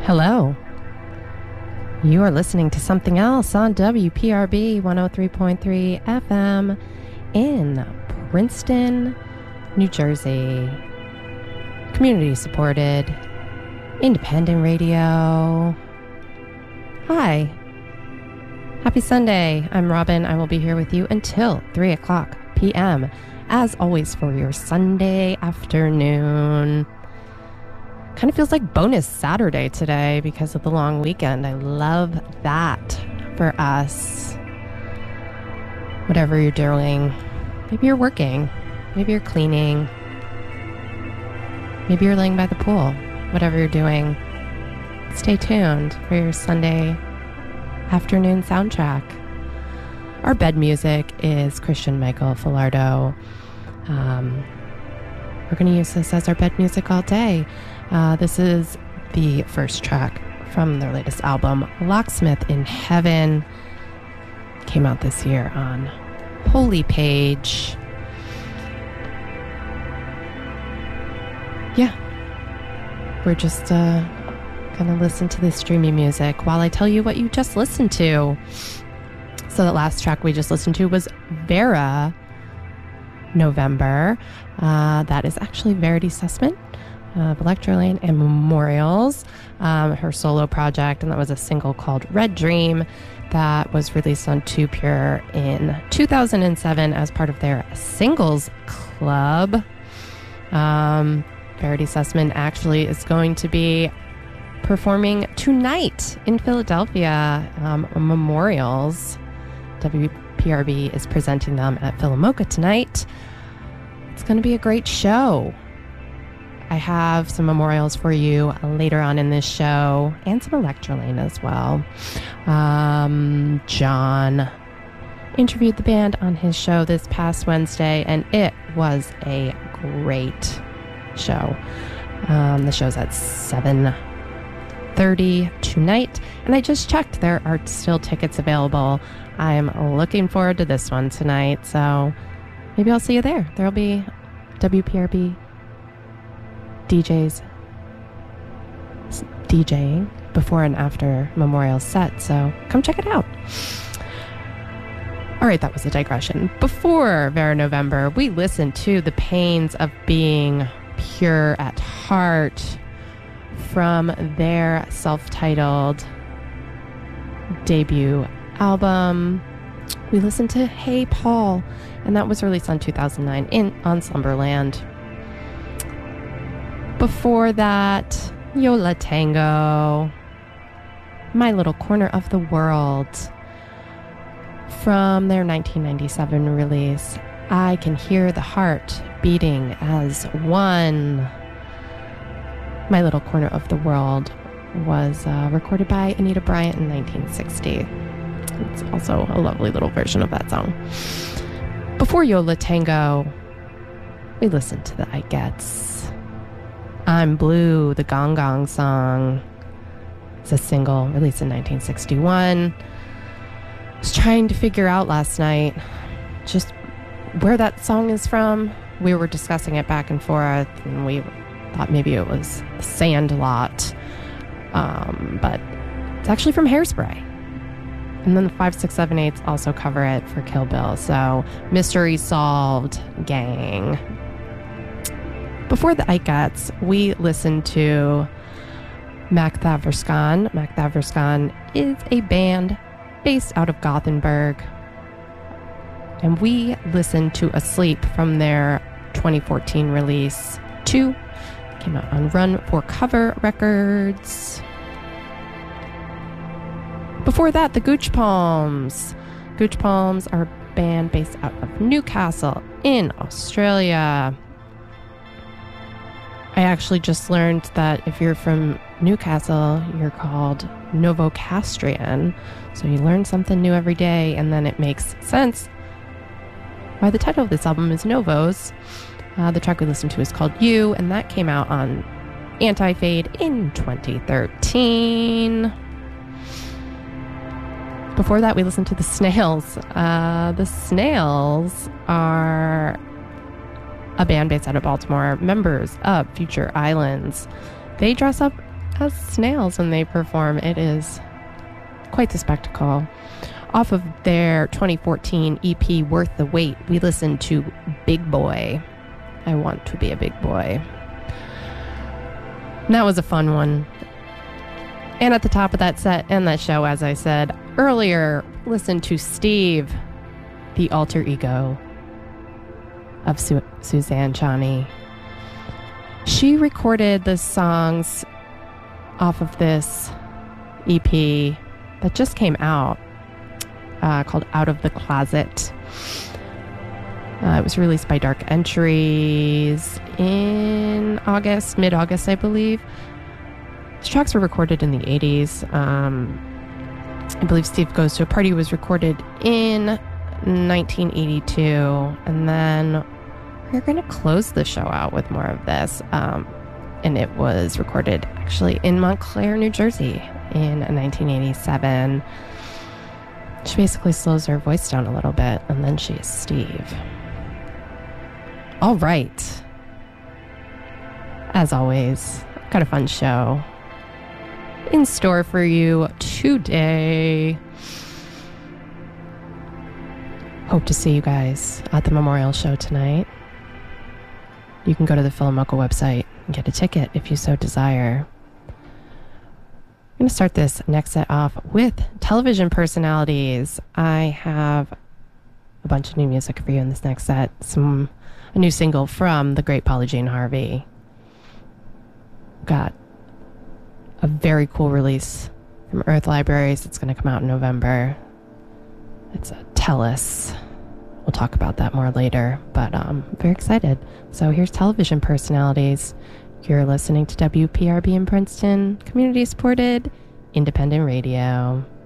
Hello. You are listening to something else on WPRB 103.3 FM in Princeton, New Jersey. Community supported, independent radio. Hi. Happy Sunday. I'm Robin. I will be here with you until 3 o'clock p.m. as always for your Sunday afternoon. Kind of feels like bonus Saturday today because of the long weekend. I love that for us. Whatever you're doing, maybe you're working, maybe you're cleaning, maybe you're laying by the pool. Whatever you're doing, stay tuned for your Sunday afternoon soundtrack. Our bed music is Christian Michael Filardo. We're going to use this as our bed music all day. This is the first track from their latest album, Locksmith in Heaven. Came out this year on Holy Page. Yeah. We're just going to listen to this streamy music while I tell you what you just listened to. So the last track we just listened to was Vera November. That is actually Verity Sussman of Electrolane and Memorials, her solo project, and that was a single called Red Dream that was released on Too Pure in 2007 as part of their singles club. Verity Sussman actually is going to be performing tonight in Philadelphia. Memorials, WPRB is presenting them at Philomoka tonight. It's going to be a great show. I have some memorials for you later on in this show and some Electrolane as well. John interviewed the band on his show this past Wednesday, and it was a great show. The show's at 7:30 tonight, and I just checked. There are still tickets available. I'm looking forward to this one tonight, so maybe I'll see you there. There'll be WPRB DJs DJing before and after Memorial set, so come check it out. All right, that was a digression. Before Vera November, we listened to The Pains of Being Pure at Heart from their self-titled debut album. We listened to Hey Paul, and that was released on 2009 on Slumberland. Before that, Yo La Tengo, My Little Corner of the World, from their 1997 release, I Can Hear the Heart Beating as One. My Little Corner of the World was recorded by Anita Bryant in 1960. It's also a lovely little version of that song. Before Yo La Tengo, we listened to the I Gets. I'm Blue, the Gong Gong song. It's a single released in 1961. I was trying to figure out last night just where that song is from. We were discussing it back and forth, and we thought maybe it was Sandlot. But it's actually from Hairspray. And then the 5, 6, 7, 8s also cover it for Kill Bill. So, mystery solved, gang. Before the Ikettes, we listened to Mac Thaverskan. Mac Thaverskan is a band based out of Gothenburg. And we listened to Asleep from their 2014 release, 2. Came out on Run for Cover Records. Before that, the Gooch Palms. Gooch Palms are a band based out of Newcastle in Australia. I actually just learned that if you're from Newcastle, you're called Novocastrian. So you learn something new every day, and then it makes sense why the title of this album is Novos. The track we listened to is called You, and that came out on Anti-Fade in 2013. Before that, we listened to The Snails. The Snails are a band based out of Baltimore, members of Future Islands. They dress up as snails when they perform. It is quite the spectacle. Off of their 2014 EP, Worth the Wait, we listened to Big Boy. I Want to Be a Big Boy. And that was a fun one. And at the top of that set and that show, as I said earlier, listen to Steve, the alter ego of Suzanne Chani. She recorded the songs off of this EP that just came out called Out of the Closet. It was released by Dark Entries in August, mid-August, I believe. These tracks were recorded in the 80s. I believe Steve Goes to a Party was recorded in 1982. And then we're going to close the show out with more of this. And it was recorded actually in Montclair, New Jersey in 1987. She basically slows her voice down a little bit, and then she is Steve. All right. As always, got a fun show in store for you today. Hope to see you guys at the memorial show tonight. You can go to the Philomoka website and get a ticket if you so desire. I'm going to start this next set off with television personalities. I have a bunch of new music for you in this next set. A new single from the great Polly Jane Harvey. Got a very cool release from Earth Libraries. It's going to come out in November. It's a Tellus. We'll talk about that more later, but I'm very excited. So here's television personalities. You're listening to WPRB in Princeton, community supported, independent radio.